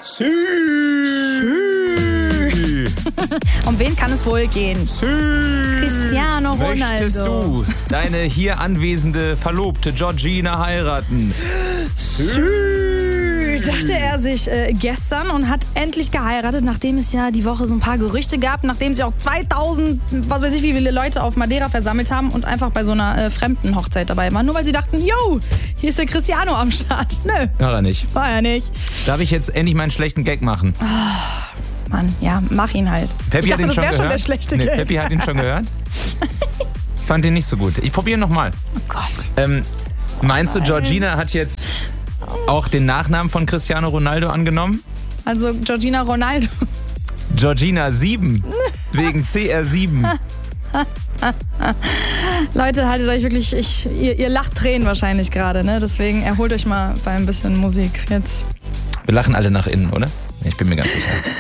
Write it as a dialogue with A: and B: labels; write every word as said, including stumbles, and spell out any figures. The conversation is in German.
A: Sü.
B: Sü. Um wen kann es wohl gehen?
A: Sü.
B: Cristiano Ronaldo.
A: Möchtest du deine hier anwesende Verlobte Georgina heiraten?
B: Sü. Dachte er sich äh, gestern und hat endlich geheiratet, nachdem es ja die Woche so ein paar Gerüchte gab, nachdem sich auch zweitausend, was weiß ich, wie viele Leute auf Madeira versammelt haben und einfach bei so einer äh, fremden Hochzeit dabei waren. Nur weil sie dachten, yo, hier ist der Cristiano am Start. Nö.
A: War er nicht.
B: War er nicht.
A: Darf ich jetzt endlich meinen schlechten Gag machen?
B: Oh, Mann, ja, mach ihn halt.
A: Peppi
B: ich
A: hat
B: dachte,
A: ihn
B: das
A: schon
B: wäre
A: gehört.
B: schon der schlechte
A: nee,
B: Gag.
A: Peppi hat ihn schon gehört. Ich fand ihn nicht so gut. Ich probiere nochmal.
B: Oh Gott.
A: Ähm, meinst du,
B: Nein.
A: Georgina hat jetzt auch den Nachnamen von Cristiano Ronaldo angenommen?
B: Also Georgina Ronaldo.
A: Georgina sieben. Wegen C R sieben.
B: Leute, haltet euch wirklich, ich, ihr, ihr lacht Tränen wahrscheinlich gerade, ne? Deswegen erholt euch mal bei ein bisschen Musik jetzt.
A: Wir lachen alle nach innen, oder? Ich bin mir ganz sicher.